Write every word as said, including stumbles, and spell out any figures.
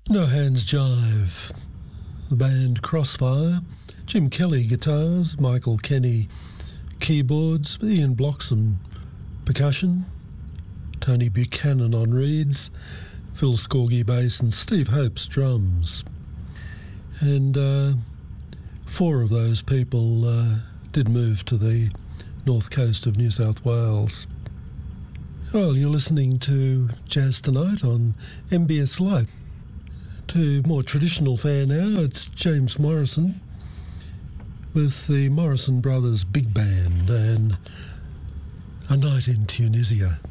No Hands Jive, the band Crossfire, Jim Kelly guitars, Michael Kenny keyboards, Ian Bloxham percussion, Tony Buchanan on reeds, Phil Scorgie bass and Steve Hope's drums. And uh, four of those people uh, did move to the north coast of New South Wales. Well, you're listening to Jazz Tonight on M B S Live. To more traditional fare now, it's James Morrison with the Morrison Brothers Big Band and A Night in Tunisia.